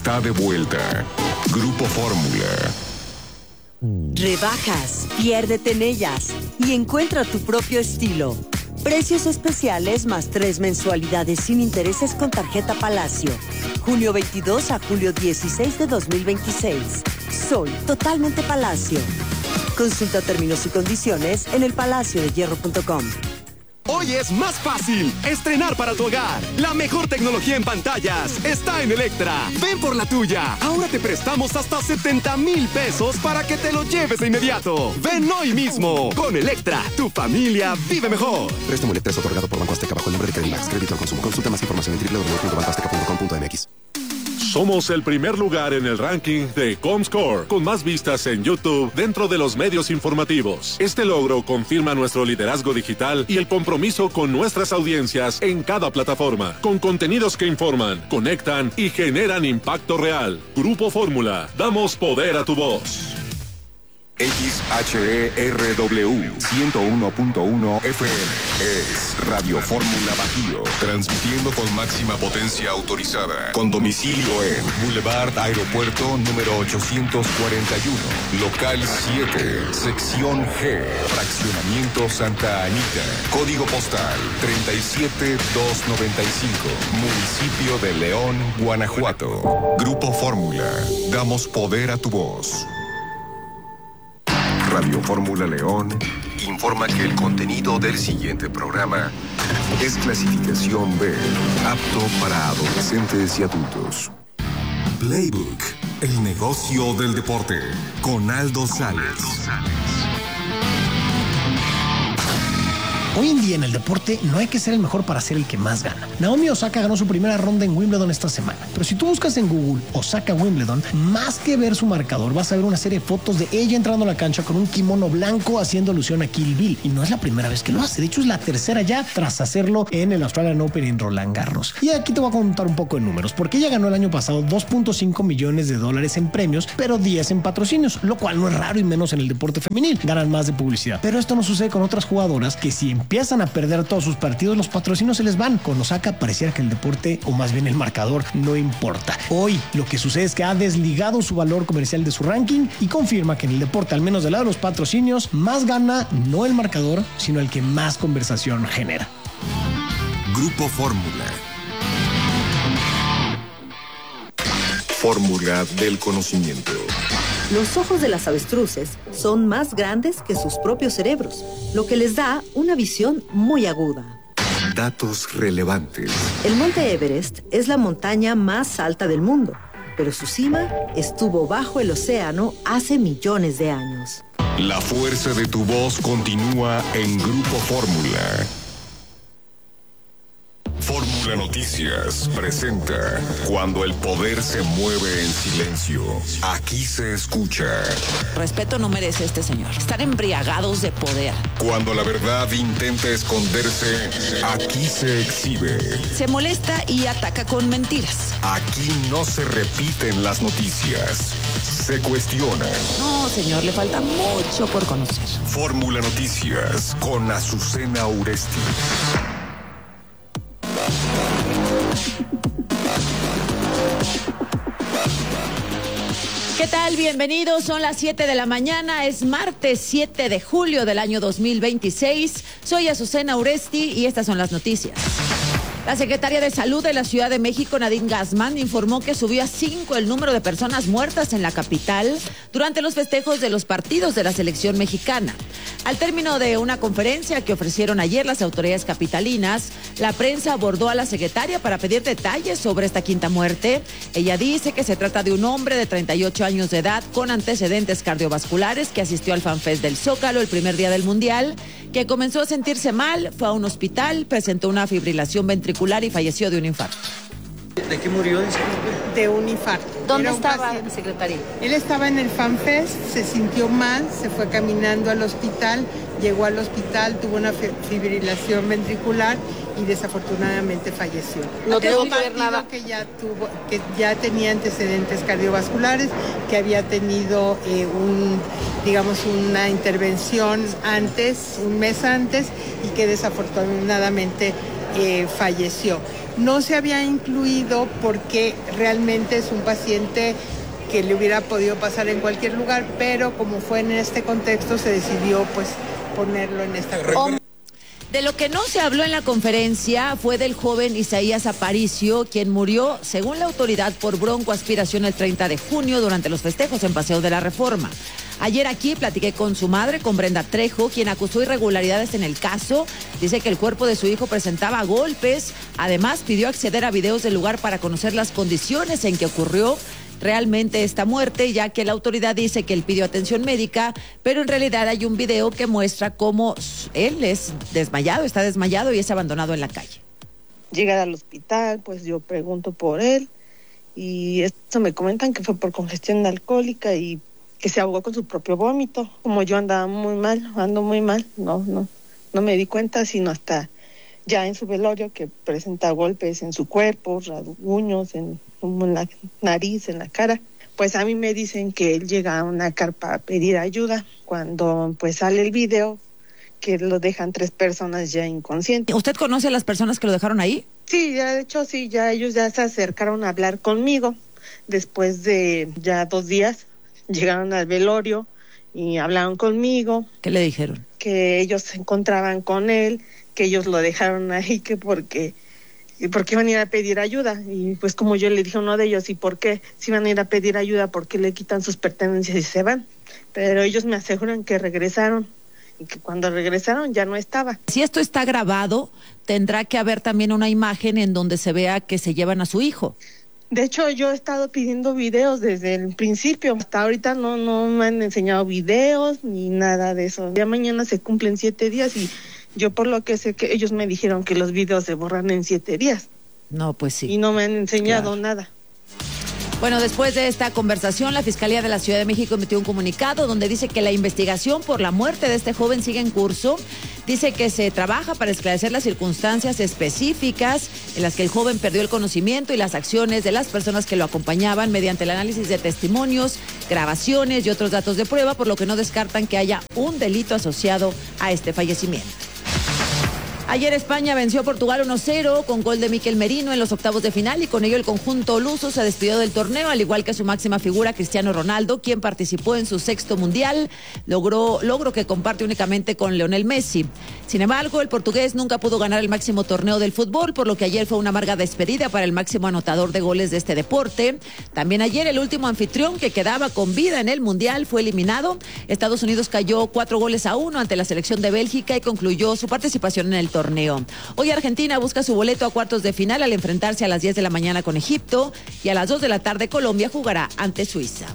está de vuelta. Grupo Fórmula. Rebajas, piérdete en ellas y encuentra tu propio estilo. Precios especiales más 3 mensualidades sin intereses con tarjeta Palacio. Junio 22 a julio 16 de 2026. Soy totalmente Palacio. Consulta términos y condiciones en elpalaciodehierro.com. Hoy es más fácil estrenar para tu hogar. La mejor tecnología en pantallas está en Electra. Ven por la tuya. Ahora te prestamos hasta 70,000 pesos para que te lo lleves de inmediato. Ven hoy mismo. Con Electra, tu familia vive mejor. Préstamo Electra es otorgado por Banco Azteca bajo el nombre de Credimax. Crédito al consumo. Consulta más información en www.bancoazteca.com.mx. Somos el primer lugar en el ranking de Comscore, con más vistas en YouTube dentro de los medios informativos. Este logro confirma nuestro liderazgo digital y el compromiso con nuestras audiencias en cada plataforma, con contenidos que informan, conectan y generan impacto real. Grupo Fórmula, damos poder a tu voz. XHERW 101.1 FM es Radio Fórmula Bajío, transmitiendo con máxima potencia autorizada, con domicilio en Boulevard Aeropuerto número 841, local 7, sección G, fraccionamiento Santa Anita, código postal 37295, municipio de León, Guanajuato. Grupo Fórmula, damos poder a tu voz. Radio Fórmula León informa que el contenido del siguiente programa es clasificación B, apto para adolescentes y adultos. Playbook, el negocio del deporte, con Aldo Sales. Hoy en día en el deporte no hay que ser el mejor para ser el que más gana. Naomi Osaka ganó su primera ronda en Wimbledon esta semana. Pero si tú buscas en Google Osaka Wimbledon, más que ver su marcador, vas a ver una serie de fotos de ella entrando a la cancha con un kimono blanco haciendo alusión a Kill Bill. Y no es la primera vez que lo hace. De hecho, es la tercera ya tras hacerlo en el Australian Open en Roland Garros. Y aquí te voy a contar un poco de números, porque ella ganó el año pasado $2.5 millones en premios, pero 10 en patrocinios, lo cual no es raro y menos en el deporte femenil. Ganan más de publicidad. Pero esto no sucede con otras jugadoras que si empiezan a perder todos sus partidos, los patrocinios se les van. Con Osaka pareciera que el deporte, o más bien el marcador, no importa. Hoy lo que sucede es que ha desligado su valor comercial de su ranking y confirma que en el deporte, al menos del lado de los patrocinios, más gana no el marcador, sino el que más conversación genera. Grupo Fórmula. Fórmula del conocimiento. Los ojos de las avestruces son más grandes que sus propios cerebros, lo que les da una visión muy aguda. Datos relevantes. El monte Everest es la montaña más alta del mundo, pero su cima estuvo bajo el océano hace millones de años. La fuerza de tu voz continúa en Grupo Fórmula. Fórmula Noticias presenta Cuando el poder se mueve en silencio. Aquí se escucha. Respeto no merece este señor. Están embriagados de poder. Cuando la verdad intenta esconderse, aquí se exhibe. Se molesta y ataca con mentiras. Aquí no se repiten las noticias, se cuestionan. No, señor, le falta mucho por conocer. Fórmula Noticias con Azucena Uresti. ¿Qué tal? Bienvenidos, son las 7 de la mañana, es martes 7 de julio del año 2026. Soy Azucena Uresti y estas son las noticias. La secretaria de Salud de la Ciudad de México, Nadine Gassman, informó que subió a 5 el número de personas muertas en la capital durante los festejos de los partidos de la selección mexicana. Al término de una conferencia que ofrecieron ayer las autoridades capitalinas, la prensa abordó a la secretaria para pedir detalles sobre esta quinta muerte. Ella dice que se trata de un hombre de 38 años de edad con antecedentes cardiovasculares que asistió al FanFest del Zócalo el primer día del Mundial, que comenzó a sentirse mal, fue a un hospital, presentó una fibrilación ventricular y falleció de un infarto. ¿De qué murió? De un infarto. ¿Dónde estaba, secretaria? Él estaba en el FanFest, se sintió mal, se fue caminando al hospital, llegó al hospital, tuvo una fibrilación ventricular y desafortunadamente falleció. No tuvo que ver nada. Que ya tenía antecedentes cardiovasculares, que había tenido una intervención antes, un mes antes, y que desafortunadamente falleció. No se había incluido porque realmente es un paciente que le hubiera podido pasar en cualquier lugar, pero como fue en este contexto se decidió pues ponerlo en esta región. De lo que no se habló en la conferencia fue del joven Isaías Aparicio, quien murió, según la autoridad, por broncoaspiración el 30 de junio durante los festejos en Paseo de la Reforma. Ayer aquí platiqué con su madre, con Brenda Trejo, quien acusó irregularidades en el caso. Dice que el cuerpo de su hijo presentaba golpes. Además, pidió acceder a videos del lugar para conocer las condiciones en que ocurrió realmente esta muerte, ya que la autoridad dice que él pidió atención médica, pero en realidad hay un video que muestra cómo él está desmayado y es abandonado en la calle. Llegar al hospital, pues yo pregunto por él y esto me comentan que fue por congestión alcohólica y que se ahogó con su propio vómito. Como yo ando muy mal, no me di cuenta sino hasta ya en su velorio, que presenta golpes en su cuerpo, rasguños en la nariz, en la cara. Pues a mí me dicen que él llega a una carpa a pedir ayuda. Cuando pues sale el video, que lo dejan 3 personas ya inconscientes. ¿Usted conoce a las personas que lo dejaron ahí? Sí, de hecho sí, ellos ya se acercaron a hablar conmigo. Después de ya 2 días, llegaron al velorio y hablaron conmigo. ¿Qué le dijeron? Que ellos se encontraban con él, que ellos lo dejaron ahí, que porque iban a ir a pedir ayuda. Y pues como yo le dije a uno de ellos, ¿y por qué? Si van a ir a pedir ayuda, ¿por qué le quitan sus pertenencias y se van? Pero ellos me aseguran que regresaron y que cuando regresaron ya no estaba. Si esto está grabado, tendrá que haber también una imagen en donde se vea que se llevan a su hijo. De hecho, yo he estado pidiendo videos desde el principio. Hasta ahorita no me han enseñado videos ni nada de eso. Ya mañana se cumplen 7 días y yo por lo que sé que ellos me dijeron que los videos se borran en 7 días. No, pues sí. Y no me han enseñado nada. Bueno, después de esta conversación, la Fiscalía de la Ciudad de México emitió un comunicado donde dice que la investigación por la muerte de este joven sigue en curso. Dice que se trabaja para esclarecer las circunstancias específicas en las que el joven perdió el conocimiento y las acciones de las personas que lo acompañaban mediante el análisis de testimonios, grabaciones y otros datos de prueba, por lo que no descartan que haya un delito asociado a este fallecimiento. Ayer España venció a Portugal 1-0 con gol de Mikel Merino en los octavos de final y con ello el conjunto luso se despidió del torneo, al igual que su máxima figura Cristiano Ronaldo, quien participó en su 6º mundial, logro que comparte únicamente con Lionel Messi. Sin embargo, el portugués nunca pudo ganar el máximo torneo del fútbol, por lo que ayer fue una amarga despedida para el máximo anotador de goles de este deporte. También ayer el último anfitrión que quedaba con vida en el mundial fue eliminado. Estados Unidos cayó 4-1 ante la selección de Bélgica y concluyó su participación en el torneo. Hoy Argentina busca su boleto a cuartos de final al enfrentarse a las 10 de la mañana con Egipto y a las 2 de la tarde Colombia jugará ante Suiza.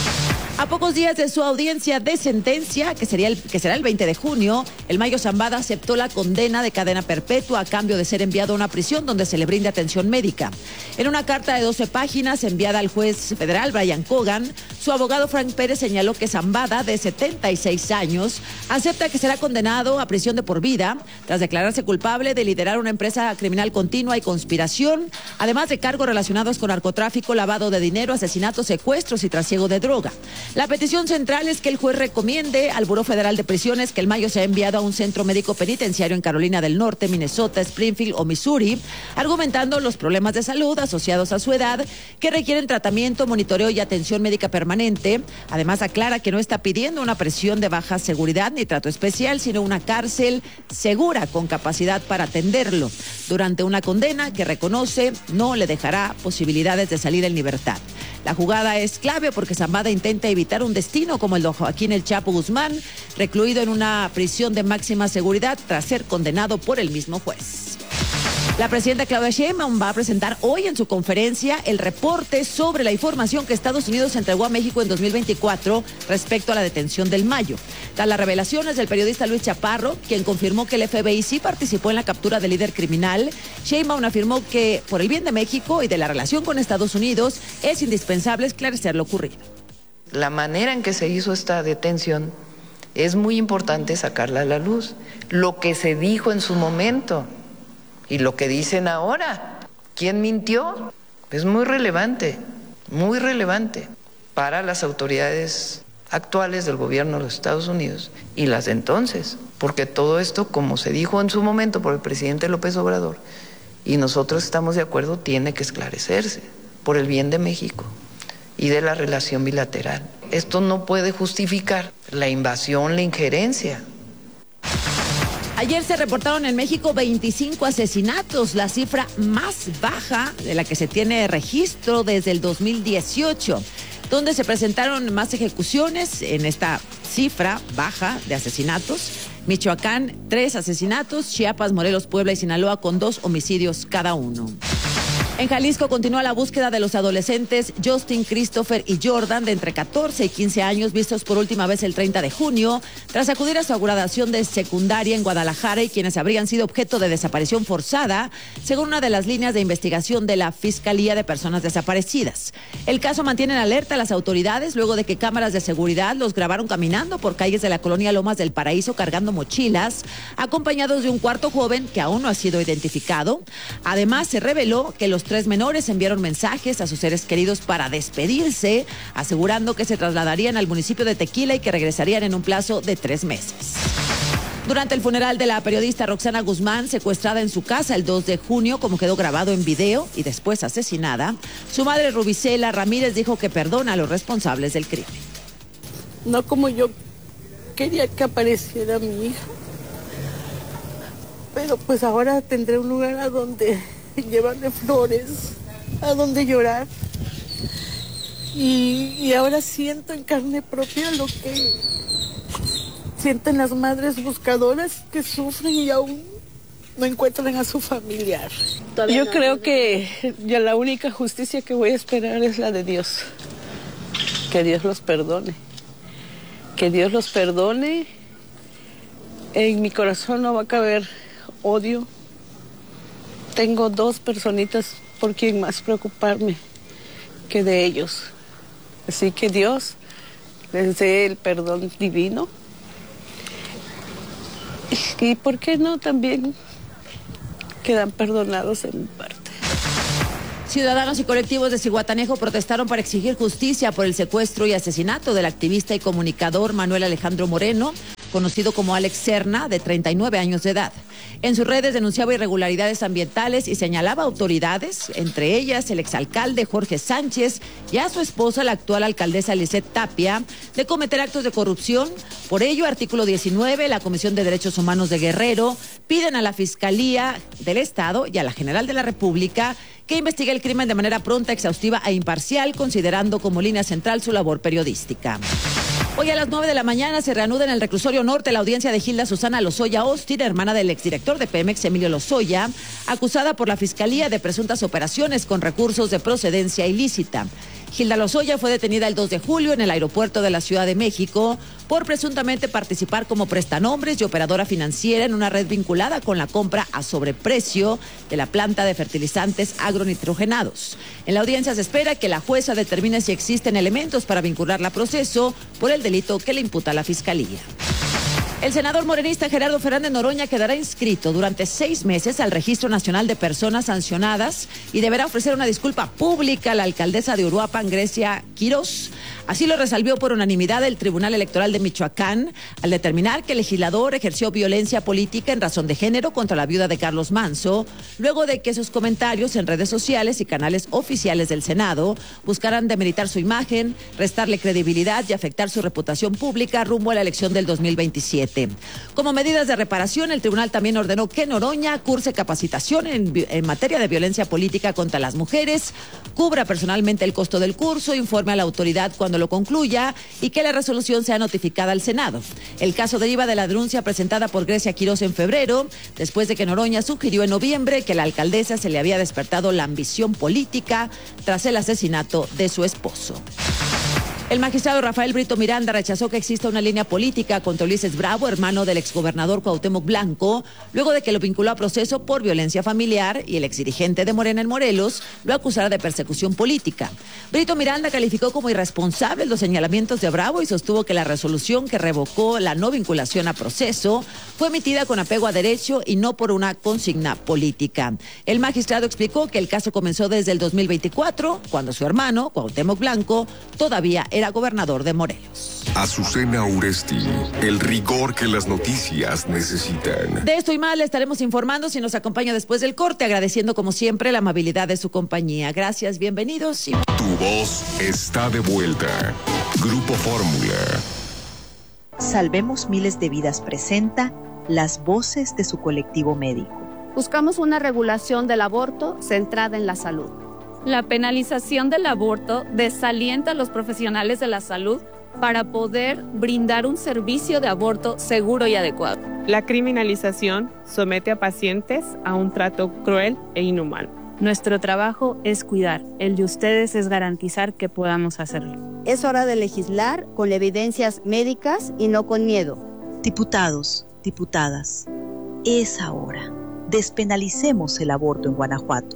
A pocos días de su audiencia de sentencia, que será el 20 de junio, el Mayo Zambada aceptó la condena de cadena perpetua a cambio de ser enviado a una prisión donde se le brinde atención médica. En una carta de 12 páginas enviada al juez federal Brian Cogan, su abogado Frank Pérez señaló que Zambada, de 76 años, acepta que será condenado a prisión de por vida tras declararse culpable de liderar una empresa criminal continua y conspiración, además de cargos relacionados con narcotráfico, lavado de dinero, asesinatos, secuestros y trasiego de droga. La petición central es que el juez recomiende al Buró Federal de Prisiones que el Mayo sea enviado a un centro médico penitenciario en Carolina del Norte, Minnesota, Springfield o Missouri, argumentando los problemas de salud asociados a su edad que requieren tratamiento, monitoreo y atención médica permanente. Además, aclara que no está pidiendo una prisión de baja seguridad ni trato especial, sino una cárcel segura con capacidad para atenderlo. Durante una condena que reconoce no le dejará posibilidades de salir en libertad. La jugada es clave porque Zambada intenta evitar un destino como el de Joaquín El Chapo Guzmán, recluido en una prisión de máxima seguridad tras ser condenado por el mismo juez. La presidenta Claudia Sheinbaum va a presentar hoy en su conferencia el reporte sobre la información que Estados Unidos entregó a México en 2024 respecto a la detención del Mayo. Tras las revelaciones del periodista Luis Chaparro, quien confirmó que el FBI sí participó en la captura del líder criminal, Sheinbaum afirmó que por el bien de México y de la relación con Estados Unidos es indispensable esclarecer lo ocurrido. La manera en que se hizo esta detención es muy importante sacarla a la luz. Lo que se dijo en su momento y lo que dicen ahora. ¿Quién mintió? Es muy relevante para las autoridades actuales del gobierno de los Estados Unidos y las de entonces, porque todo esto, como se dijo en su momento por el presidente López Obrador, y nosotros estamos de acuerdo, tiene que esclarecerse por el bien de México y de la relación bilateral. Esto no puede justificar la invasión, la injerencia. Ayer se reportaron en México 25 asesinatos, la cifra más baja de la que se tiene registro desde el 2018, donde se presentaron más ejecuciones en esta cifra baja de asesinatos. Michoacán, 3 asesinatos, Chiapas, Morelos, Puebla y Sinaloa con 2 homicidios cada uno. En Jalisco continúa la búsqueda de los adolescentes Justin, Christopher y Jordan de entre 14 y 15 años vistos por última vez el 30 de junio tras acudir a su graduación de secundaria en Guadalajara y quienes habrían sido objeto de desaparición forzada, según una de las líneas de investigación de la Fiscalía de Personas Desaparecidas. El caso mantiene en alerta a las autoridades luego de que cámaras de seguridad los grabaron caminando por calles de la colonia Lomas del Paraíso cargando mochilas, acompañados de un cuarto joven que aún no ha sido identificado. Además, se reveló que los 3 menores enviaron mensajes a sus seres queridos para despedirse, asegurando que se trasladarían al municipio de Tequila y que regresarían en un plazo de 3 meses. Durante el funeral de la periodista Roxana Guzmán, secuestrada en su casa el 2 de junio, como quedó grabado en video y después asesinada, su madre Rubicela Ramírez dijo que perdona a los responsables del crimen. No como yo quería que apareciera mi hija, pero pues ahora tendré un lugar a donde llevarle flores, a donde llorar. Y ahora siento en carne propia lo que sienten las madres buscadoras que sufren y aún no encuentran a su familiar. Yo creo que ya la única justicia que voy a esperar es la de Dios. Que Dios los perdone. Que Dios los perdone. En mi corazón no va a caber odio. Tengo 2 personitas por quien más preocuparme que de ellos. Así que Dios les dé el perdón divino. Y por qué no también quedan perdonados en mi parte. Ciudadanos y colectivos de Zihuatanejo protestaron para exigir justicia por el secuestro y asesinato del activista y comunicador Manuel Alejandro Moreno, conocido como Alex Serna, de 39 años de edad. En sus redes denunciaba irregularidades ambientales y señalaba autoridades, entre ellas el exalcalde Jorge Sánchez y a su esposa, la actual alcaldesa Lisette Tapia, de cometer actos de corrupción. Por ello, artículo 19, la Comisión de Derechos Humanos de Guerrero piden a la Fiscalía del Estado y a la General de la República que investigue el crimen de manera pronta, exhaustiva e imparcial, considerando como línea central su labor periodística. Hoy a las 9 de la mañana se reanuda en el Reclusorio Norte la audiencia de Gilda Susana Lozoya Austin, hermana del exdirector de Pemex, Emilio Lozoya, acusada por la Fiscalía de presuntas operaciones con recursos de procedencia ilícita. Gilda Lozoya fue detenida el 2 de julio en el aeropuerto de la Ciudad de México por presuntamente participar como prestanombres y operadora financiera en una red vinculada con la compra a sobreprecio de la planta de fertilizantes agronitrogenados. En la audiencia se espera que la jueza determine si existen elementos para vincularla a proceso por el delito que le imputa la Fiscalía. El senador morenista Gerardo Fernández Noroña quedará inscrito durante 6 meses al Registro Nacional de Personas Sancionadas y deberá ofrecer una disculpa pública a la alcaldesa de Uruapan, Grecia Quirós. Así lo resolvió por unanimidad el Tribunal Electoral de Michoacán al determinar que el legislador ejerció violencia política en razón de género contra la viuda de Carlos Manso, luego de que sus comentarios en redes sociales y canales oficiales del Senado buscaran demeritar su imagen, restarle credibilidad y afectar su reputación pública rumbo a la elección del 2027. Como medidas de reparación, el tribunal también ordenó que Noroña curse capacitación en materia de violencia política contra las mujeres, cubra personalmente el costo del curso, informe a la autoridad cuando lo concluya y que la resolución sea notificada al Senado. El caso deriva de la denuncia presentada por Grecia Quirós en febrero, después de que Noroña sugirió en noviembre que a la alcaldesa se le había despertado la ambición política tras el asesinato de su esposo. El magistrado Rafael Brito Miranda rechazó que exista una línea política contra Ulises Bravo, hermano del exgobernador Cuauhtémoc Blanco, luego de que lo vinculó a proceso por violencia familiar y el exdirigente de Morena en Morelos lo acusara de persecución política. Brito Miranda calificó como irresponsables los señalamientos de Bravo y sostuvo que la resolución que revocó la no vinculación a proceso fue emitida con apego a derecho y no por una consigna política. El magistrado explicó que el caso comenzó desde el 2024, cuando su hermano, Cuauhtémoc Blanco, todavía era gobernador de Morelos. Azucena Uresti, el rigor que las noticias necesitan. De esto y más le estaremos informando si nos acompaña después del corte, agradeciendo como siempre la amabilidad de su compañía. Gracias, bienvenidos. Tu voz está de vuelta. Grupo Fórmula. Salvemos Miles de Vidas presenta las voces de su colectivo médico. Buscamos una regulación del aborto centrada en la salud. La penalización del aborto desalienta a los profesionales de la salud para poder brindar un servicio de aborto seguro y adecuado. La criminalización somete a pacientes a un trato cruel e inhumano. Nuestro trabajo es cuidar, el de ustedes es garantizar que podamos hacerlo. Es hora de legislar con evidencias médicas y no con miedo. Diputados, diputadas, es ahora. Despenalicemos el aborto en Guanajuato.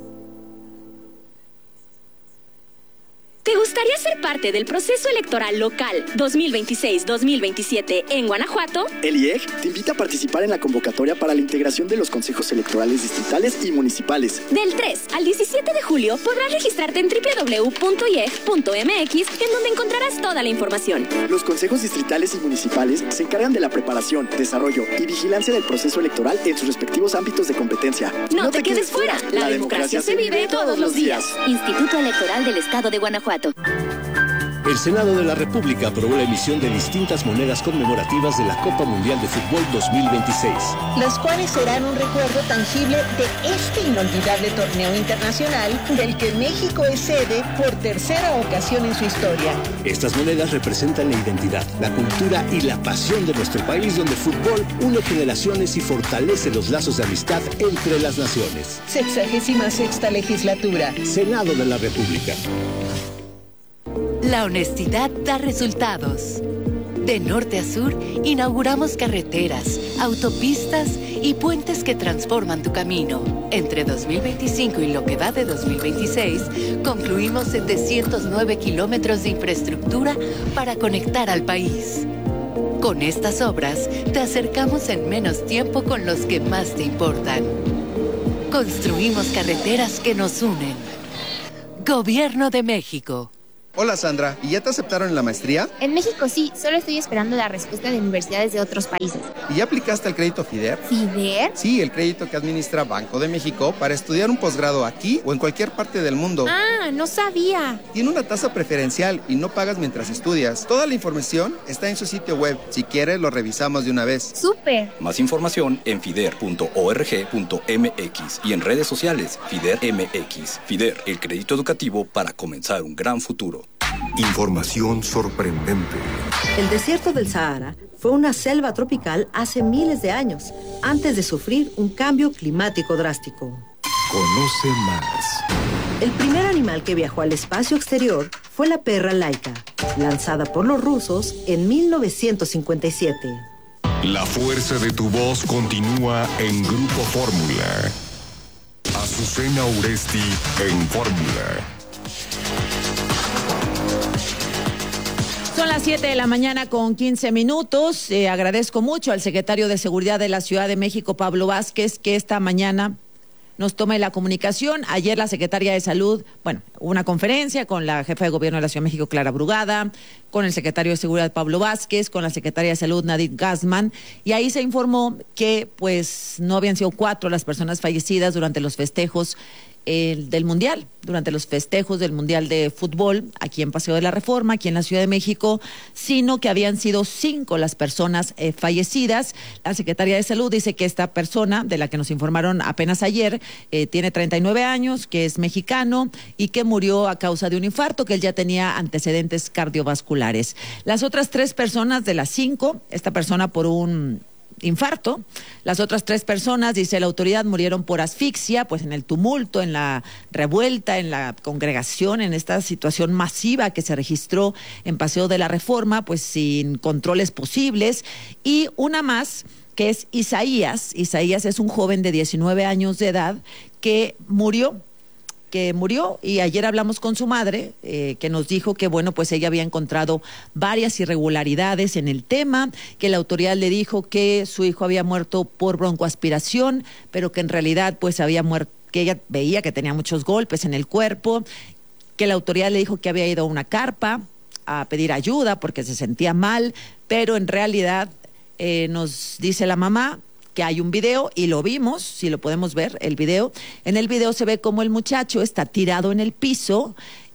¿Te gustaría ser parte del proceso electoral local 2026-2027 en Guanajuato? El IEG te invita a participar en la convocatoria para la integración de los consejos electorales distritales y municipales. Del 3 al 17 de julio podrás registrarte en www.ieg.mx, en donde encontrarás toda la información. Los consejos distritales y municipales se encargan de la preparación, desarrollo y vigilancia del proceso electoral en sus respectivos ámbitos de competencia. No te quedes fuera, la democracia se vive todos los días. Instituto Electoral del Estado de Guanajuato. El Senado de la República aprobó la emisión de distintas monedas conmemorativas de la Copa Mundial de Fútbol 2026. Las cuales serán un recuerdo tangible de este inolvidable torneo internacional del que México es sede por tercera ocasión en su historia. Estas monedas representan la identidad, la cultura y la pasión de nuestro país, donde el fútbol une generaciones y fortalece los lazos de amistad entre las naciones. 66ª legislatura. Senado de la República. La honestidad da resultados. De norte a sur, inauguramos carreteras, autopistas y puentes que transforman tu camino. Entre 2025 y lo que va de 2026, concluimos 709 kilómetros de infraestructura para conectar al país. Con estas obras, te acercamos en menos tiempo con los que más te importan. Construimos carreteras que nos unen. Gobierno de México. Hola Sandra, ¿y ya te aceptaron en la maestría? En México sí, solo estoy esperando la respuesta de universidades de otros países. ¿Y ya aplicaste al crédito FIDER? ¿FIDER? Sí, el crédito que administra Banco de México para estudiar un posgrado aquí o en cualquier parte del mundo. Ah, no sabía. Tiene una tasa preferencial y no pagas mientras estudias. Toda la información está en su sitio web. Si quieres, lo revisamos de una vez. ¡Súper! Más información en fider.org.mx y en redes sociales FIDER MX. FIDER, el crédito educativo para comenzar un gran futuro. Información sorprendente. El desierto del Sahara fue una selva tropical hace miles de años, antes de sufrir un cambio climático drástico. Conoce más. El primer animal que viajó al espacio exterior fue la perra Laika, lanzada por los rusos en 1957. La fuerza de tu voz continúa en Grupo Fórmula. Azucena Uresti en Fórmula. Son las 7 de la mañana con 15 minutos. Agradezco mucho al secretario de Seguridad de la Ciudad de México, Pablo Vázquez, que esta mañana nos tome la comunicación. Ayer la secretaria de Salud, hubo una conferencia con la jefa de gobierno de la Ciudad de México, Clara Brugada, con el secretario de Seguridad, Pablo Vázquez, con la secretaria de Salud, Nadine Gassman, y ahí se informó que no habían sido 4 las personas fallecidas durante los festejos del Mundial, durante los festejos del Mundial de Fútbol, aquí en Paseo de la Reforma, aquí en la Ciudad de México, sino que habían sido 5 las personas fallecidas. La Secretaría de Salud dice que esta persona, de la que nos informaron apenas ayer, tiene 39 años, que es mexicano y que murió a causa de un infarto, que él ya tenía antecedentes cardiovasculares. Las otras 3 personas de las 5, esta persona por un infarto. Las otras 3 personas, dice la autoridad, murieron por asfixia, pues en el tumulto, en la revuelta, en la congregación, en esta situación masiva que se registró en Paseo de la Reforma, pues sin controles posibles. Y una más, que es Isaías. Isaías es un joven de 19 años de edad que murió, y ayer hablamos con su madre, que nos dijo que pues ella había encontrado varias irregularidades en el tema, que la autoridad le dijo que su hijo había muerto por broncoaspiración, pero que en realidad pues había muerto, que ella veía que tenía muchos golpes en el cuerpo, que la autoridad le dijo que había ido a una carpa, a pedir ayuda porque se sentía mal, pero en realidad nos dice la mamá que hay un video y lo vimos, si lo podemos ver, el video. En el video se ve como el muchacho está tirado en el piso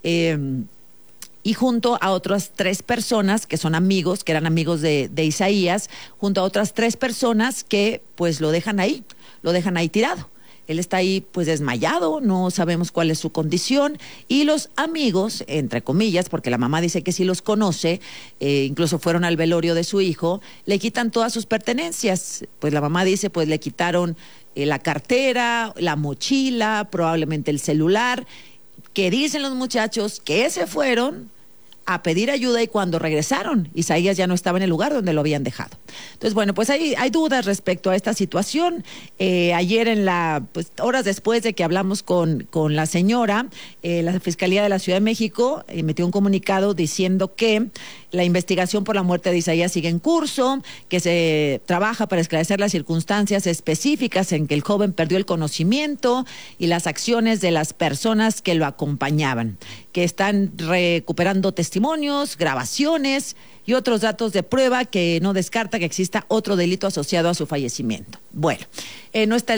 y junto a otras 3 personas que son amigos, que eran amigos de Isaías, junto a otras 3 personas que pues lo dejan ahí tirado. Él está ahí pues desmayado, no sabemos cuál es su condición, y los amigos, entre comillas, porque la mamá dice que sí los conoce, incluso fueron al velorio de su hijo, le quitan todas sus pertenencias. Pues la mamá dice pues le quitaron la cartera, la mochila, probablemente el celular, que dicen los muchachos que se fueron a pedir ayuda y cuando regresaron, Isaías ya no estaba en el lugar donde lo habían dejado. Entonces, bueno, pues hay dudas respecto a esta situación. Ayer horas después de que hablamos con la señora, la Fiscalía de la Ciudad de México emitió un comunicado diciendo que la investigación por la muerte de Isaías sigue en curso, que se trabaja para esclarecer las circunstancias específicas en que el joven perdió el conocimiento y las acciones de las personas que lo acompañaban, que están recuperando testimonios, grabaciones y otros datos de prueba que no descarta que exista otro delito asociado a su fallecimiento. Bueno, no está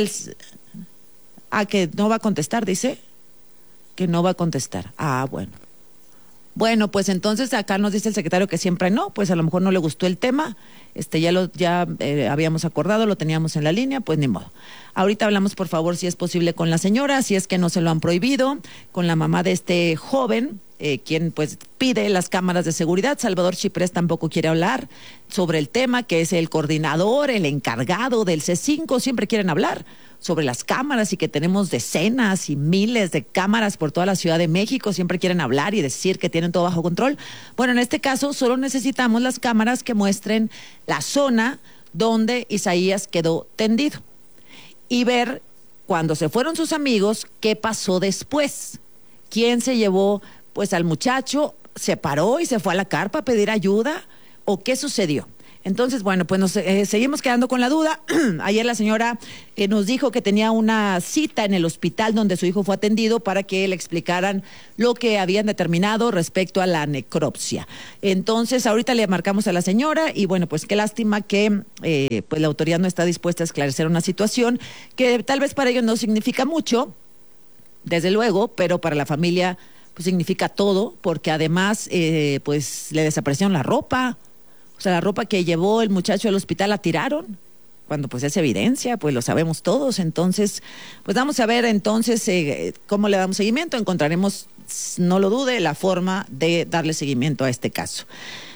que no va a contestar, dice. Que no va a contestar. Bueno. Bueno, pues entonces acá nos dice el secretario que siempre no, pues a lo mejor no le gustó el tema, ya habíamos acordado, lo teníamos en la línea, pues ni modo. Ahorita hablamos, por favor, si es posible con la señora, si es que no se lo han prohibido, con la mamá de este joven, quien pues pide las cámaras de seguridad. Salvador Chiprés tampoco quiere hablar sobre el tema, que es el coordinador, el encargado del C5, siempre quieren hablar sobre las cámaras y que tenemos decenas y miles de cámaras por toda la Ciudad de México, siempre quieren hablar y decir que tienen todo bajo control. Bueno, en este caso solo necesitamos las cámaras que muestren la zona donde Isaías quedó tendido y ver cuando se fueron sus amigos qué pasó después. ¿Quién se llevó pues al muchacho? ¿Se paró y se fue a la carpa a pedir ayuda? ¿O qué sucedió? Entonces, bueno, pues nos seguimos quedando con la duda. Ayer la señora nos dijo que tenía una cita en el hospital donde su hijo fue atendido para que le explicaran lo que habían determinado respecto a la necropsia. Entonces, ahorita le marcamos a la señora y bueno, pues qué lástima que pues la autoridad no está dispuesta a esclarecer una situación que tal vez para ellos no significa mucho, desde luego, pero para la familia pues significa todo, porque además pues le desaparecieron la ropa. O sea, la ropa que llevó el muchacho al hospital la tiraron, cuando pues es evidencia, pues lo sabemos todos. Entonces, pues vamos a ver entonces cómo le damos seguimiento. Encontraremos, no lo dude, la forma de darle seguimiento a este caso.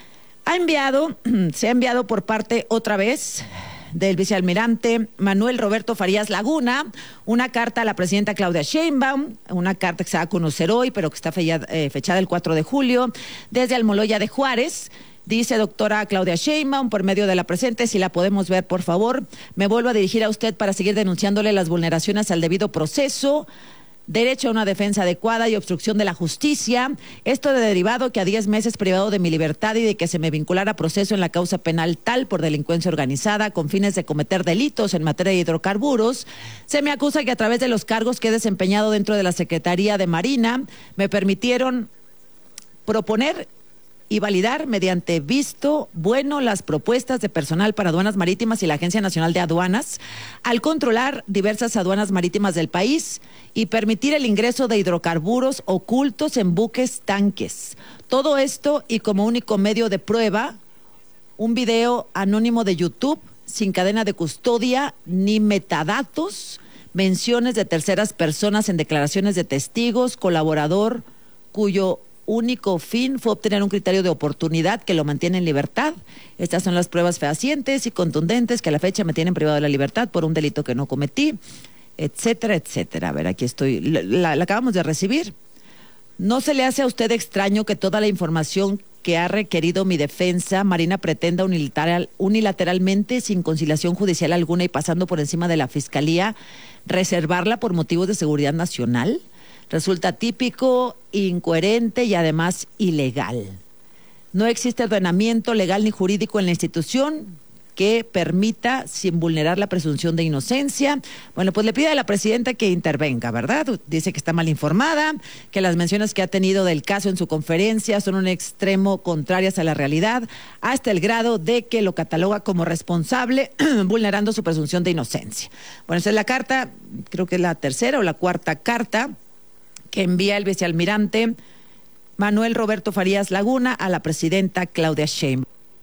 Se ha enviado por parte otra vez del vicealmirante Manuel Roberto Farías Laguna una carta a la presidenta Claudia Sheinbaum, una carta que se va a conocer hoy, pero que está fechada el 4 de julio, desde Almoloya de Juárez. Dice: doctora Claudia Sheinbaum, por medio de la presente, si la podemos ver, por favor, me vuelvo a dirigir a usted para seguir denunciándole las vulneraciones al debido proceso, derecho a una defensa adecuada y obstrucción de la justicia. Esto de derivado que a 10 meses privado de mi libertad y de que se me vinculara a proceso en la causa penal tal por delincuencia organizada con fines de cometer delitos en materia de hidrocarburos, se me acusa que a través de los cargos que he desempeñado dentro de la Secretaría de Marina me permitieron proponer y validar mediante visto bueno las propuestas de personal para aduanas marítimas y la Agencia Nacional de Aduanas al controlar diversas aduanas marítimas del país y permitir el ingreso de hidrocarburos ocultos en buques tanques. Todo esto y como único medio de prueba, un video anónimo de YouTube sin cadena de custodia ni metadatos, menciones de terceras personas en declaraciones de testigos, colaborador cuyo único fin fue obtener un criterio de oportunidad que lo mantiene en libertad. Estas son las pruebas fehacientes y contundentes que a la fecha me tienen privado de la libertad por un delito que no cometí, etcétera, etcétera. A ver, aquí estoy, la acabamos de recibir. ¿No se le hace a usted extraño que toda la información que ha requerido mi defensa, Marina, pretenda unilateralmente, sin conciliación judicial alguna y pasando por encima de la Fiscalía, reservarla por motivos de seguridad nacional? Resulta típico, incoherente y además ilegal. No existe ordenamiento legal ni jurídico en la institución que permita sin vulnerar la presunción de inocencia. Bueno, pues le pide a la presidenta que intervenga, ¿verdad? Dice que está mal informada, que las menciones que ha tenido del caso en su conferencia son un extremo contrarias a la realidad, hasta el grado de que lo cataloga como responsable, vulnerando su presunción de inocencia. Bueno, esa es la carta, creo que es la tercera o la cuarta carta que envía el vicealmirante Manuel Roberto Farías Laguna a la presidenta Claudia Sheinbaum.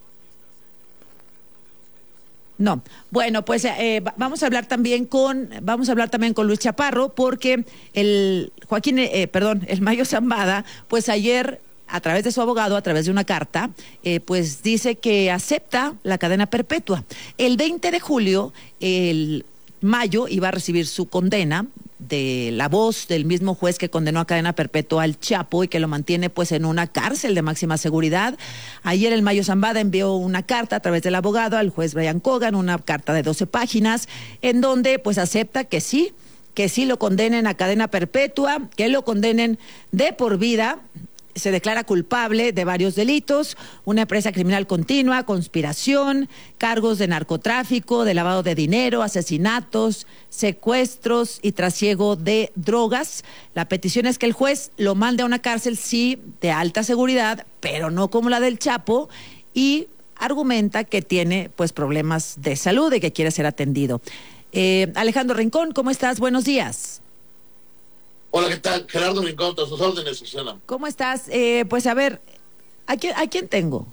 No, bueno, pues vamos a hablar también con Luis Chaparro, porque el Mayo Zambada, pues ayer, a través de su abogado, a través de una carta, pues dice que acepta la cadena perpetua. El 20 de julio, el Mayo iba a recibir su condena de la voz del mismo juez que condenó a cadena perpetua al Chapo y que lo mantiene pues en una cárcel de máxima seguridad. Ayer el Mayo Zambada envió una carta a través del abogado al juez Brian Cogan, una carta de 12 páginas, en donde pues acepta que sí lo condenen a cadena perpetua, que lo condenen de por vida. Se declara culpable de varios delitos: una empresa criminal continua, conspiración, cargos de narcotráfico, de lavado de dinero, asesinatos, secuestros y trasiego de drogas. La petición es que el juez lo mande a una cárcel, sí, de alta seguridad, pero no como la del Chapo, y argumenta que tiene pues problemas de salud y que quiere ser atendido. Alejandro Rincón, ¿cómo estás? Buenos días. Hola, ¿qué tal? Gerardo Rincón, a sus órdenes, Susana. ¿Cómo estás? Pues a ver, ¿a quién tengo?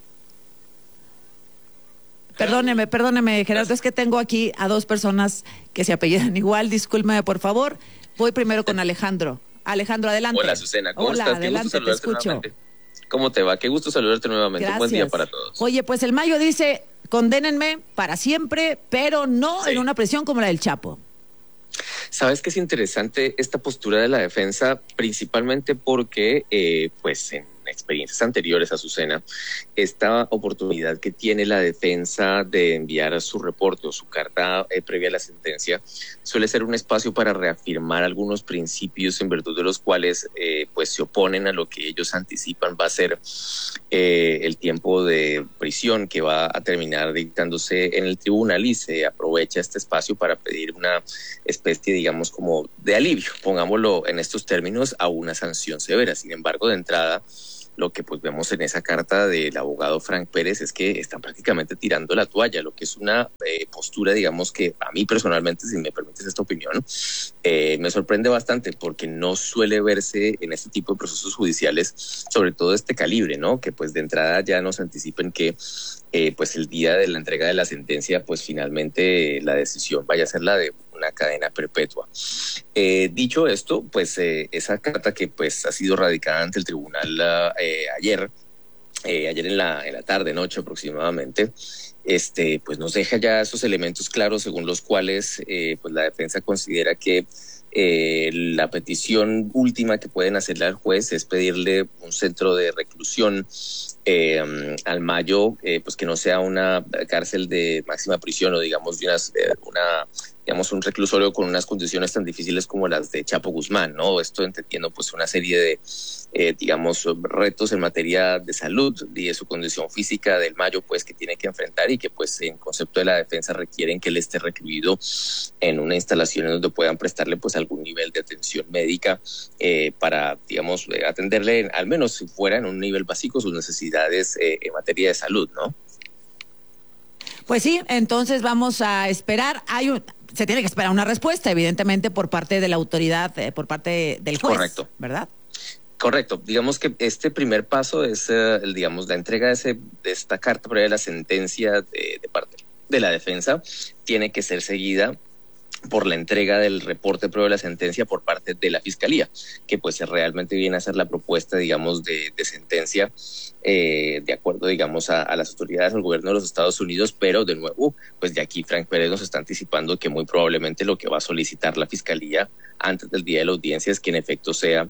Perdóneme, Gerardo, es que tengo aquí a dos personas que se apellidan igual, discúlpeme, por favor. Voy primero con Alejandro. Alejandro, adelante. Hola, Susana, ¿cómo Hola, estás? Adelante, te escucho. Nuevamente. ¿Cómo te va? Qué gusto saludarte nuevamente. Gracias. Buen día para todos. Oye, pues el Mayo dice, condénenme para siempre, pero no en una prisión como la del Chapo. Sabes que es interesante esta postura de la defensa, principalmente porque, pues en experiencias anteriores, Azucena, esta oportunidad que tiene la defensa de enviar su reporte o su carta previa a la sentencia suele ser un espacio para reafirmar algunos principios en virtud de los cuales pues se oponen a lo que ellos anticipan va a ser el tiempo de prisión que va a terminar dictándose en el tribunal, y se aprovecha este espacio para pedir una especie, digamos, como de alivio, pongámoslo en estos términos, a una sanción severa. Sin embargo, de entrada, lo que pues vemos en esa carta del abogado Frank Pérez es que están prácticamente tirando la toalla, lo que es una postura, digamos, que a mí personalmente, si me permites esta opinión, me sorprende bastante, porque no suele verse en este tipo de procesos judiciales, sobre todo de este calibre, ¿no? Que pues de entrada ya nos anticipen que pues el día de la entrega de la sentencia, pues finalmente la decisión vaya a ser la de una cadena perpetua. Dicho esto, pues esa carta que pues ha sido radicada ante el tribunal ayer en la tarde, noche aproximadamente, pues nos deja ya esos elementos claros según los cuales pues la defensa considera que la petición última que pueden hacerle al juez es pedirle un centro de reclusión al Mayo, pues que no sea una cárcel de máxima prisión o digamos un reclusorio con unas condiciones tan difíciles como las de Chapo Guzmán, ¿no? Esto entendiendo pues una serie de retos en materia de salud y de su condición física del Mayo, pues que tiene que enfrentar, y que pues en concepto de la defensa requieren que él esté recluido en una instalación donde puedan prestarle pues algún nivel de atención médica para, digamos, atenderle, al menos si fuera en un nivel básico, sus necesidades en materia de salud, ¿no? Pues sí, entonces vamos a esperar. Se tiene que esperar una respuesta, evidentemente, por parte de la autoridad, por parte del juez. Correcto. ¿Verdad? Correcto. Digamos que este primer paso es, la entrega de esta carta previa de la sentencia de parte de la defensa tiene que ser seguida por la entrega del reporte previo de la sentencia por parte de la Fiscalía, que pues realmente viene a ser la propuesta, digamos, de sentencia de acuerdo, digamos, a las autoridades del gobierno de los Estados Unidos, pero de nuevo, pues de aquí Frank Pérez nos está anticipando que muy probablemente lo que va a solicitar la Fiscalía antes del día de la audiencia es que en efecto sea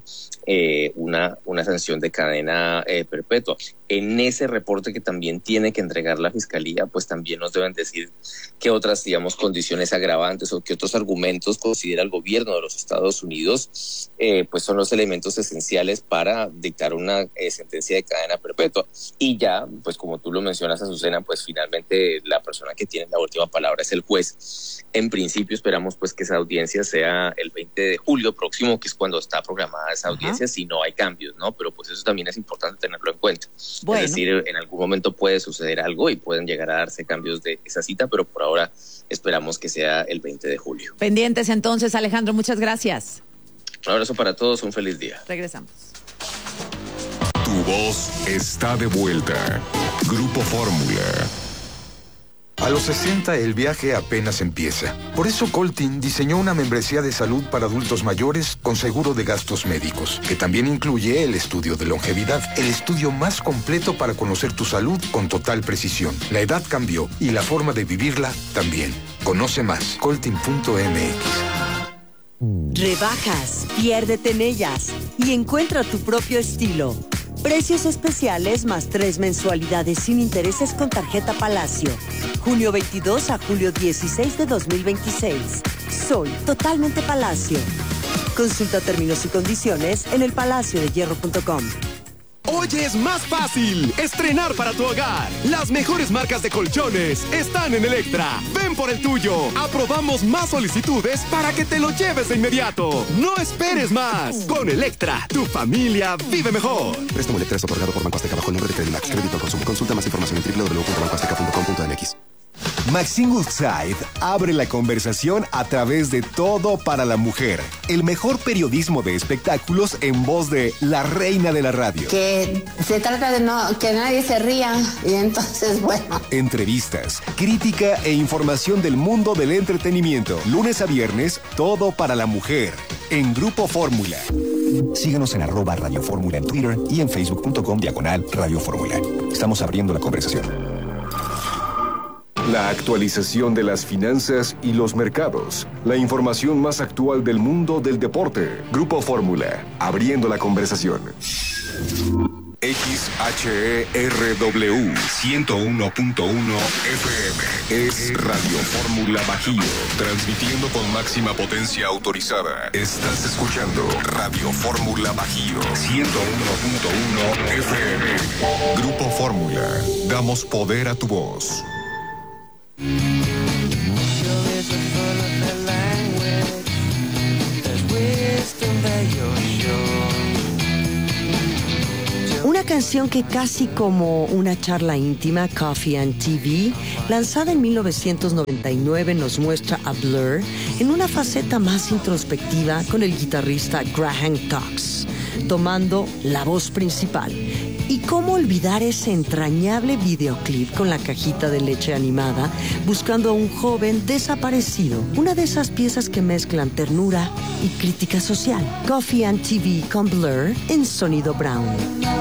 una sanción de cadena perpetua. En ese reporte que también tiene que entregar la Fiscalía, pues también nos deben decir qué otras, digamos, condiciones agravantes o qué otros argumentos considera el gobierno de los Estados Unidos, pues son los elementos esenciales para dictar una sentencia de cadena perpetua. Y ya, pues como tú lo mencionas, Azucena, pues finalmente la persona que tiene la última palabra es el juez. En principio esperamos pues que esa audiencia sea el 20 de julio próximo, que es cuando está programada esa audiencia, si no hay cambios, ¿no? Pero pues eso también es importante tenerlo en cuenta. Bueno. Es decir, en algún momento puede suceder algo y pueden llegar a darse cambios de esa cita, pero por ahora esperamos que sea el 20 de julio. Pendientes entonces, Alejandro, muchas gracias. Un abrazo para todos, un feliz día. Regresamos. Tu voz está de vuelta. Grupo Fórmula. A los 60 el viaje apenas empieza. Por eso Coltin diseñó una membresía de salud para adultos mayores con seguro de gastos médicos, que también incluye el estudio de longevidad, el estudio más completo para conocer tu salud con total precisión. La edad cambió y la forma de vivirla también. Conoce más, coltin.mx. Rebajas, piérdete en ellas y encuentra tu propio estilo. Precios especiales más 3 mensualidades sin intereses con tarjeta Palacio. Junio 22 a julio 16 de 2026. Soy totalmente Palacio. Consulta términos y condiciones en elpalaciodehierro.com. Hoy es más fácil estrenar para tu hogar. Las mejores marcas de colchones están en Electra. Ven por el tuyo. Aprobamos más solicitudes para que te lo lleves de inmediato. No esperes más. Con Electra, tu familia vive mejor. Préstamo Electra es otorgado por Banco Azteca bajo el nombre de Credimax. Crédito al consumo. Consulta más información en www.bancoazteca.com.mx. Maxine Woodside abre la conversación a través de Todo para la Mujer, el mejor periodismo de espectáculos en voz de la reina de la radio. Que se trata de que nadie se ría y entonces, bueno. Entrevistas, crítica e información del mundo del entretenimiento. Lunes a viernes, Todo para la Mujer, en Grupo Fórmula. Síguenos en @Radio Fórmula en Twitter y en facebook.com/Radio Fórmula. Estamos abriendo la conversación. La actualización de las finanzas y los mercados. La información más actual del mundo del deporte. Grupo Fórmula, abriendo la conversación. XHERW 101.1 FM es Radio Fórmula Bajío, transmitiendo con máxima potencia autorizada. Estás escuchando Radio Fórmula Bajío 101.1 FM. Grupo Fórmula, damos poder a tu voz. Una canción que casi como una charla íntima, Coffee and TV, lanzada en 1999, nos muestra a Blur en una faceta más introspectiva con el guitarrista Graham Cox, tomando la voz principal. Y cómo olvidar ese entrañable videoclip con la cajita de leche animada, buscando a un joven desaparecido. Una de esas piezas que mezclan ternura y crítica social. Coffee and TV con Blur en Sonido Brown.